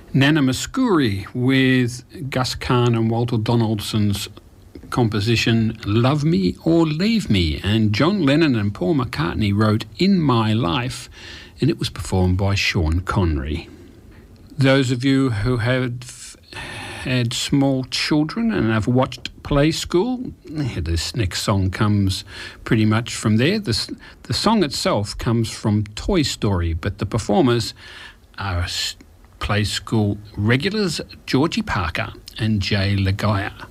Nana Muscuri with Gus Kahn and Walter Donaldson's composition Love Me or Leave Me, and John Lennon and Paul McCartney wrote In My Life, and it was performed by Sean Connery. Those of you who have had small children and have watched Play School, this next song comes pretty much from there. The song itself comes from Toy Story, but the performers are Play School regulars Georgie Parker and Jay Lagaya.